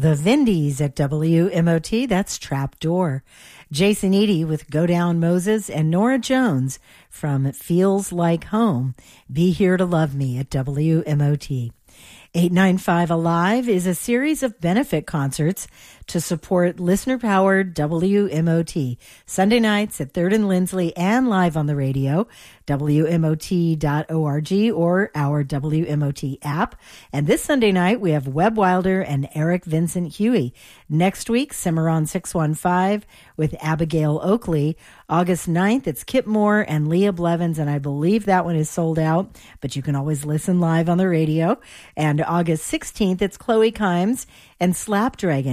The Vindies at WMOT, that's Trapdoor. Jason Eady with Go Down Moses, and Nora Jones from Feels Like Home, Be Here to Love Me at WMOT. 895 Alive is a series of benefit concerts to support listener-powered WMOT. Sunday nights at 3rd and Lindsley and live on the radio, WMOT.org or our WMOT app. And this Sunday night, we have Webb Wilder and Eric Vincent Huey. Next week, Cimarron 615 with Abigail Oakley. August 9th, it's Kip Moore and Leah Blevins, and I believe that one is sold out, but you can always listen live on the radio. And August 16th, it's Chloe Kimes and Slapdragon.